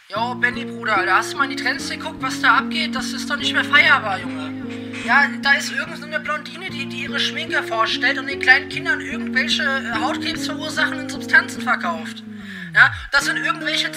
Jo, Benny, Bruder, Alter, hast du mal in die Trends geguckt, was da abgeht? Das ist doch nicht mehr feierbar, Junge. Ja, da ist irgendeine Blondine, die ihre Schminke vorstellt und den kleinen Kindern irgendwelche Hautkrebs verursachenden Substanzen verkauft. Ja, das sind irgendwelche